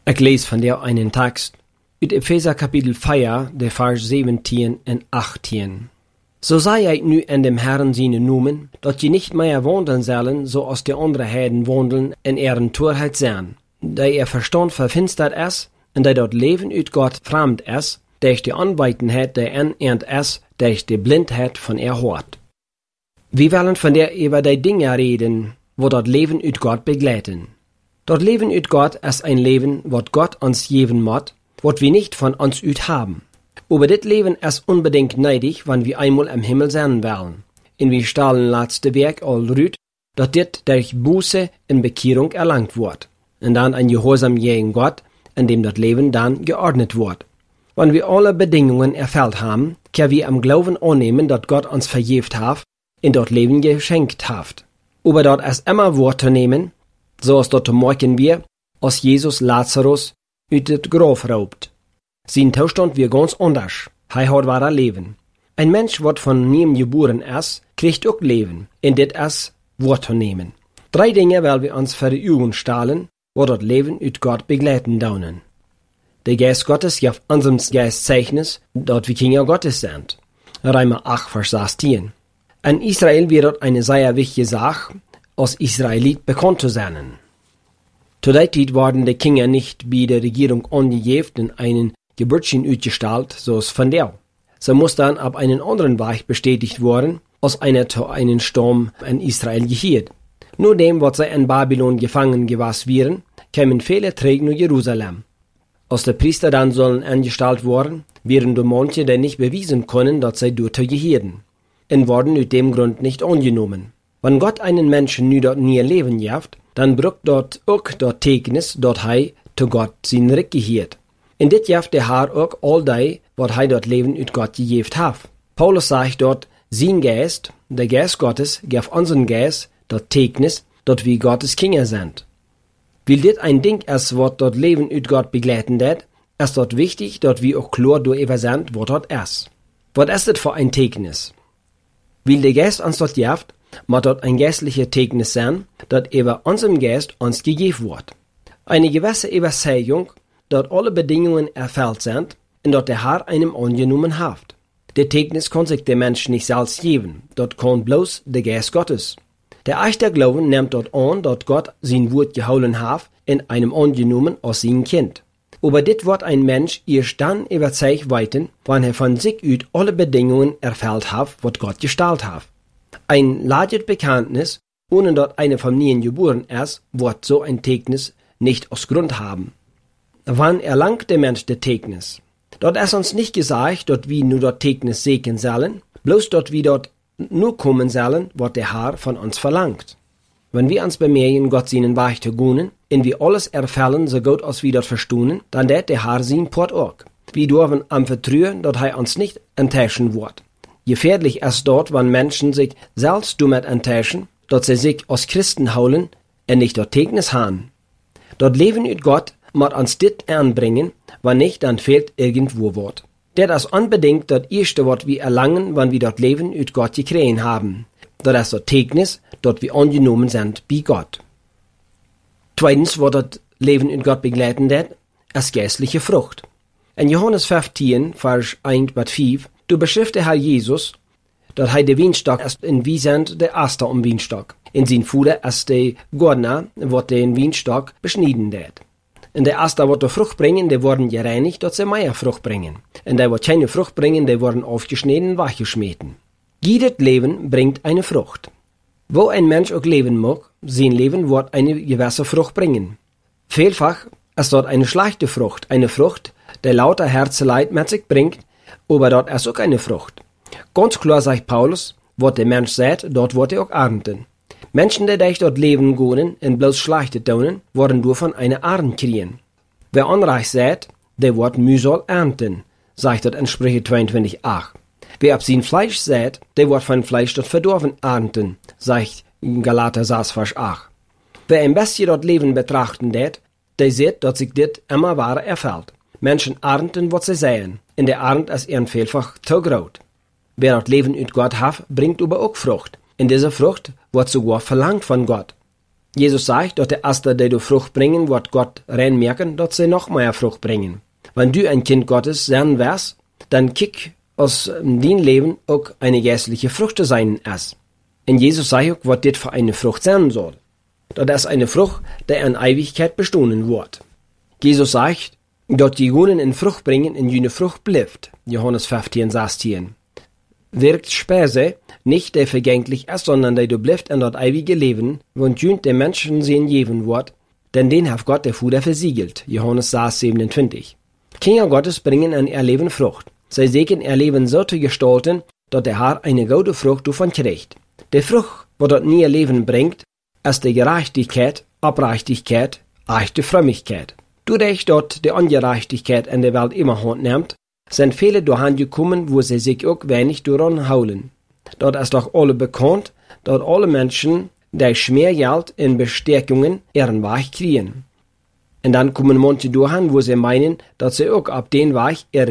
Ik lees van jou einen tekst uit Epheser kapitel 4, de vers 17 en 18. So sei ik nu in dem Herrn seine noemen, dat je niet meer wandelen zullen, zoals de andere heiden wandelen en ihren Torheit zijn. Dat ihr verstand verfinstert is, en dat dat leven uit God vreemd is, durch die Anweitenheid der en is, durch die Blindheit von hart. Wir wollen von der über die Dinge reden, wo dat Leben uit Gott begleiten. Dat Leben uit Gott ist ein Leben, wat Gott uns geben moet, wat wir nicht von uns uit haben. Aber dit Leben ist unbedingt neidig, wenn wir einmal im Himmel sein wollen. In wir stahlen letzte Werk all rüt, dat dit durch Buße in Bekehrung erlangt wird. Und dann ein Gehorsam gegen Gott, in dem das Leben dann geordnet wird. Wenn wir alle Bedingungen erfüllt haben, können wir am Glauben annehmen, dass Gott uns vergeben hat und das Leben geschenkt hat. Aber dort ist immer wahrzunehmen, so als dort merken wir, als Jesus Lazarus aus dem Grab raubt. Sein Zustand wird ganz anders. Er hat wahre Leben. Ein Mensch, der von neuem geboren ist, kriegt auch Leben. Und das ist wahrzunehmen. 3 Dinge wollen wir uns vor die Augen stellen, wo das Leben aus Gott begleiten daunen. Der Geist Gottes gibt unserem Geist Zeichnis, dass wir Kinder Gottes sind. Römer 8, Vers 16. In Israel wird das eine sehr wichtige Sache, als Israelit bekannt zu sein. Zu der Zeit wurden die Kinder nicht bei der Regierung angegeben in einen Geburtschen ausgestellt, so als von der. Sie mussten dann ab einen anderen Weg bestätigt worden, als einer zu einem Sturm in Israel gehört. Nur dem, was sie in Babylon gefangen gewesen wären, kämen viele Träger nach Jerusalem. Als die Priester dann sollen angestellt worden, wären durch manche, die nicht bewiesen können, dass sie dort gehörten, und wurden aus dem Grund nicht angenommen. Wenn Gott einen Menschen nu dort nie Leben gibt, dann braucht dort auch das Teeknis, dass er zu Gott sein Recht gehört. Und dit gibt der Herr auch all die, was er dort Leben aus Gott gegeben hat. Paulus sagt dort, sein Geist, der Geist Gottes, gibt unseren Geist das Teeknis, dass wir Gottes Kinder sind. Weil dit ein Ding ist, was dort Leben aus Gott begleiten wird, ist dort wichtig, dass wir auch klar darüber sind, was dort ist. Was ist das für ein Teeknis? Weil der Geist uns dort gibt, muss dort ein geistliches Teeknis sein, das über unserem Geist uns gegeben wird. Eine gewisse Überzeugung, dass alle Bedingungen erfüllt sind und dass der Herr einem angenommen hat. Der Teeknis kann sich der Mensch nicht selbst geben, dort kann bloß der Geist Gottes. Der echte Glauben nimmt dort an, dass Gott sein Wort gehalten hat in einem angenommen als sein Kind. Aber dit wird ein Mensch erst dann überzeugt weiten, wenn er von sich aus alle Bedingungen erfüllt hat, was Gott gestellt hat. Ein lages Bekenntnis, ohne dass eine Familie geboren ist, wird so ein Teeknis nicht aus Grund haben. Wann erlangt der Mensch das Teeknis? Dort ist uns nicht gesagt, dass wir nur das Teeknis segnen sollen, bloß dass wir dort nur kommen sollen, was der Herr von uns verlangt. Wenn wir uns bemühen, Gott seinen Weg zu gehen, und wir alles erfüllen, so gut als wir dort verstehen, dann wird der Herr sein Port auch. Wir dürfen am vertrauen, dass er uns nicht enttäuschen wird. Gefährlich ist dort, wenn Menschen sich selbst damit enttäuschen, dass sie sich als Christen holen und nicht das Teeknis haben. Dort Leben mit Gott muss uns dit anbringen, wenn nicht, dann fehlt irgendwo Wort. Das ist unbedingt das erste, was wir erlangen, wenn wir dort Leben mit Gott gekriegt haben. Das ist das Teeknis, dort wir angenommen sind bei Gott. Zweitens, was das Leben in Gott begleiten wird, ist geistliche Frucht. In Johannes 15, Vers 1 bis 5, du beschrift der Herr Jesus, dass er der Weinstock ist und wir sind der Erste am Weinstock. In sein Fuder ist der Gärtner, der den Weinstock beschneiden wird. Und der Erste, der Frucht bringen, die werden gereinigt, dass sie mehr Frucht bringen. Und der, die keine Frucht bringen, die werden aufgeschnitten und weggeschmissen. Jedes Leben bringt eine Frucht. Wo ein Mensch auch leben mag, sein Leben wird eine gewisse Frucht bringen. Vielfach ist dort eine schlechte Frucht, eine Frucht, die lauter Herzeleid mit sich bringt, aber dort ist auch eine Frucht. Ganz klar sagt Paulus, was der Mensch sät, dort wird er auch ernten. Menschen, die durch dort leben gehen und bloß schlechte tun, werden davon eine Ernte kriegen. Wer unreich sät, der wird Mühsal ernten, sagt dort in Sprüche 22,8. Wer ab sein Fleisch sät, der wird von Fleisch dort verdorben ernten, sagt Galater 6, Vers 8. Wer ein bisschen dort Leben betrachten det, der sieht, dass sich dit immer wahrer erfällt. Menschen ernten, was sie säen, in der Ernte ist ihren vielfach zu groß. Wer dort Leben mit Gott hat, bringt aber auch Frucht. In dieser Frucht wird sogar verlangt von Gott. Jesus sagt, dass der Erste, der du Frucht bringen, wird Gott reinmerken, dass sie noch mehr Frucht bringen. Wenn du ein Kind Gottes sein wirst, dann kick aus dein Leben auch eine geistliche Frucht sein ist. Und Jesus sagt auch, was das für eine Frucht sein soll. Das ist eine Frucht, die in Ewigkeit bestehen wird. Jesus sagt, dass die Jungen in Frucht bringen und jene Frucht bleibt. Johannes 15, 16. Wirkt Speise, nicht der vergänglich ist, sondern der du bleibt in das ewige Leben, und jünt der Menschen sehen geben wird, denn den hat Gott der Fuder versiegelt. Johannes 6, 27. Kinder Gottes bringen ein Erleben Frucht. Sie sägen ihr Leben so zu gestalten, dass der Herr eine gute Frucht davon kriegt. Die Frucht, die das neue Leben bringt, ist die Gerechtigkeit, Abrechtigkeit, echte Frömmigkeit. Dadurch, dass die Ungerechtigkeit in der Welt immer Hand nimmt, sind viele dahin gekommen, wo sie sich auch wenig daran holen. Dort ist doch alle bekannt, dass alle Menschen durch Schmiergeld in Bestärkungen ihren Weg kriegen. Und dann kommen manche dahin, wo sie meinen, dass sie auch ab den Weg ihre